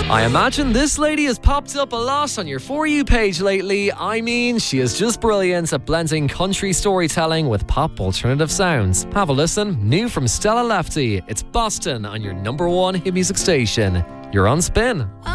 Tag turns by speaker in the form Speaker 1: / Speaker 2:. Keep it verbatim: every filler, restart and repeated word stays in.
Speaker 1: I imagine this lady has popped up a lot on your For You page lately. I mean, she is just brilliant at blending country storytelling with pop alternative sounds. Have a listen. New from Stella Lefty. It's Boston on your number one hit music station. You're on Spin.